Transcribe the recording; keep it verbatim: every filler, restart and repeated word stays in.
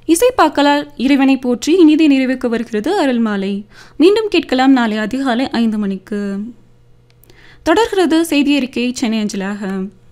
இசைப்பாக்களால் இறைவனை போற்றி இனிதே நிறைவுக்கு வருகிறது அருள்மாலை. மீண்டும் கேட்கலாம் நாளை அதிகாலை ஐந்து மணிக்கு. தொடர்கிறது செய்தி அறிக்கை சென்னை அஞ்சலாக.